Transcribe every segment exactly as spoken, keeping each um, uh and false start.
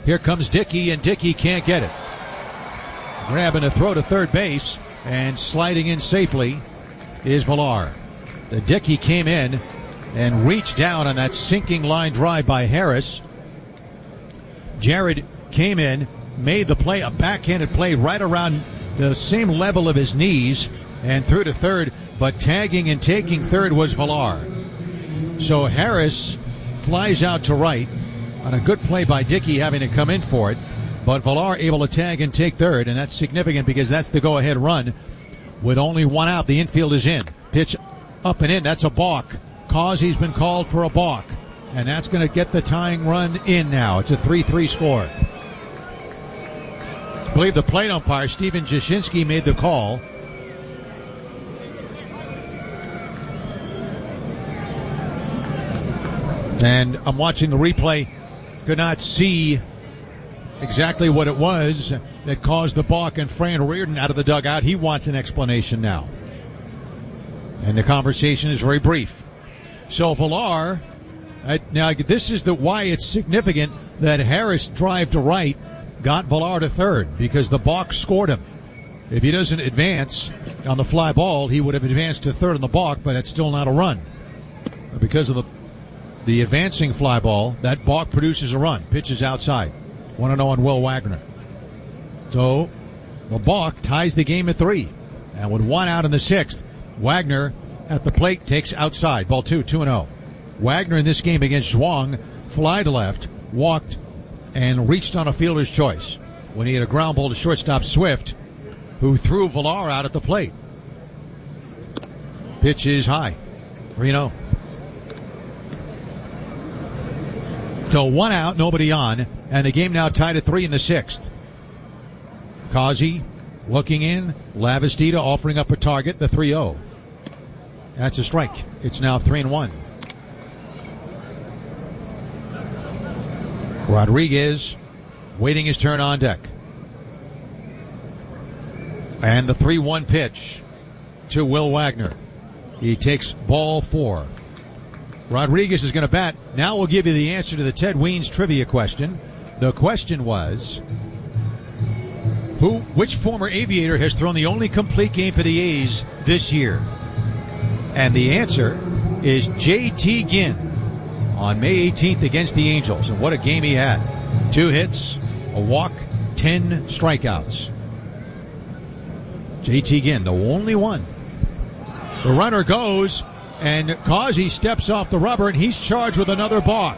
Here comes Dickey, and Dickey can't get it. Grabbing a throw to third base and sliding in safely is Villar. The Dickey came in and reached down on that sinking line drive by Harris. Jared came in, made the play, a backhanded play right around the same level of his knees, and threw to third, but tagging and taking third was Villar. So Harris flies out to right on a good play by Dickey having to come in for it, but Villar able to tag and take third, and that's significant because that's the go-ahead run. With only one out, the infield is in. Pitch up and in, that's a balk. Causey's been called for a balk, and that's going to get the tying run in now. It's a three three score. I believe the plate umpire, Stephen Jashinsky, made the call. And I'm watching the replay. Could not see exactly what it was that caused the balk, and Fran Reardon out of the dugout. He wants an explanation now. And the conversation is very brief. So Villar, uh, now this is the why it's significant that Harris drive to right got Villar to third, because the balk scored him. If he doesn't advance on the fly ball, he would have advanced to third on the balk, but it's still not a run. But because of the the advancing fly ball, that balk produces a run. Pitch is outside. one oh on Will Wagner. So the balk ties the game at three. And with one out in the sixth, Wagner at the plate takes outside. Ball two, two and oh. Wagner in this game against Zhuang fly to left, walked, and reached on a fielder's choice when he had a ground ball to shortstop Swift, who threw Villar out at the plate. Pitch is high. three oh. So one out, nobody on, and the game now tied at three in the sixth. Causey looking in, Lavastida offering up a target, the three oh. That's a strike. It's now three and one. Rodriguez waiting his turn on deck. And the three one pitch to Will Wagner. He takes ball four. Rodriguez is going to bat. Now we'll give you the answer to the Ted Weens trivia question. The question was, who, which former Aviator has thrown the only complete game for the A's this year? And the answer is J T Ginn on May eighteenth against the Angels. And what a game he had. Two hits, a walk, ten strikeouts. J T Ginn, the only one. The runner goes, and Causey steps off the rubber, and he's charged with another balk.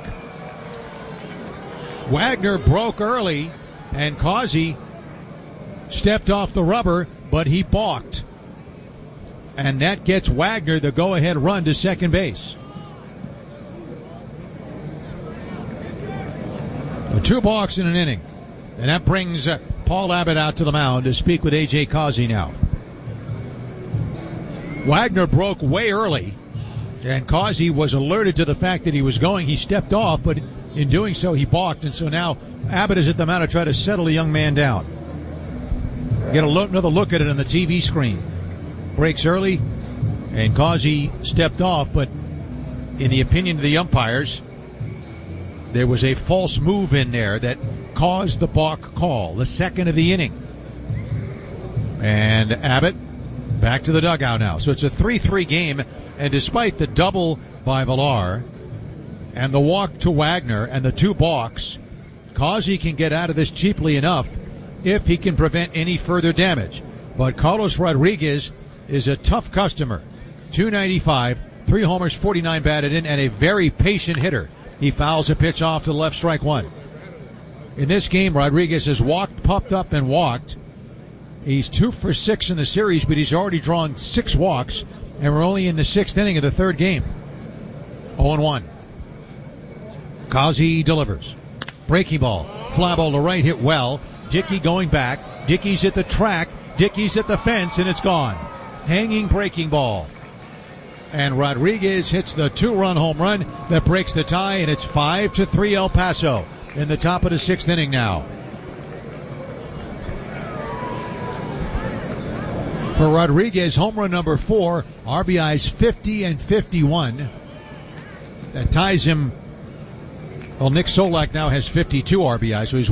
Wagner broke early, and Causey stepped off the rubber, but he balked. And that gets Wagner the go-ahead run to second base. Two balks in an inning. And that brings uh, Paul Abbott out to the mound to speak with A J Causey now. Wagner broke way early, and Causey was alerted to the fact that he was going. He stepped off, but in doing so, he balked. And so now Abbott is at the mound to try to settle the young man down. Get a look, another look at it on the T V screen. Breaks early, and Causey stepped off, but in the opinion of the umpires, there was a false move in there that caused the balk call, the second of the inning. And Abbott back to the dugout now. So it's a three three game, and despite the double by Villar and the walk to Wagner and the two balks, Causey can get out of this cheaply enough if he can prevent any further damage. But Carlos Rodriguez is a tough customer. two ninety-five, three homers, forty-nine batted in, and a very patient hitter. He fouls a pitch off to the left, strike one. In this game, Rodriguez has walked, popped up, and walked. He's two for six in the series, but he's already drawn six walks, and we're only in the sixth inning of the third game. oh and one. Causey delivers. Breaking ball. Fly ball to right, hit well. Dickey going back. Dickey's at the track. Dickey's at the fence, and it's gone. Hanging breaking ball. And Rodriguez hits the two-run home run that breaks the tie, and it's five to three El Paso in the top of the sixth inning now. For Rodriguez, home run number four, R B Is fifty and fifty-one. That ties him. Well, Nick Solak now has fifty-two R B Is, so he's